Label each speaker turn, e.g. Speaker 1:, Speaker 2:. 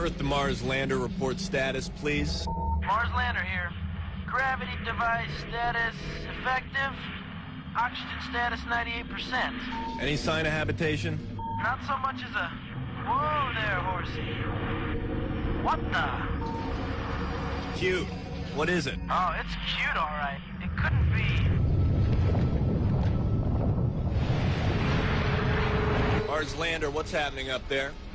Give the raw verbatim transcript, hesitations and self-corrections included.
Speaker 1: Earth to Mars lander report status, please.
Speaker 2: Mars lander here. Gravity device status effective. Oxygen status ninety-eight percent.
Speaker 1: Any sign of habitation?
Speaker 2: Not so much as a... Whoa there, horsey. What the?
Speaker 1: Cute. What is it?
Speaker 2: Oh, it's cute, all right. It couldn't be...
Speaker 1: Mars lander, what's happening up there?